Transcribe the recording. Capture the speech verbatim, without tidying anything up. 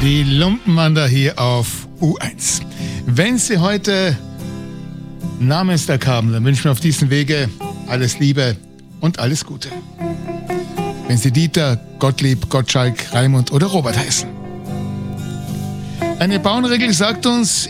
Die Lumpenwander hier auf U eins. Wenn Sie heute Namenstag haben, dann wünschen wir auf diesem Wege alles Liebe und alles Gute. Wenn Sie Dieter, Gottlieb, Gottschalk, Raimund oder Robert heißen. Eine Bauernregel sagt uns,